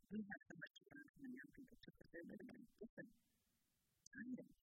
we have so much to learn from the young people too, because they're living in a different time